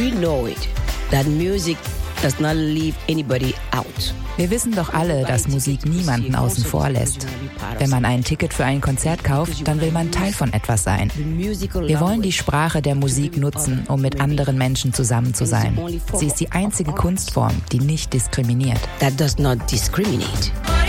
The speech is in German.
We know it, that music does not leave anybody out. Wir wissen doch alle, dass Musik niemanden außen vor lässt. Wenn man ein Ticket für ein Konzert kauft, dann will man Teil von etwas sein. Wir wollen die Sprache der Musik nutzen, um mit anderen Menschen zusammen zu sein. Sie ist die einzige Kunstform, die nicht diskriminiert. That does not discriminate.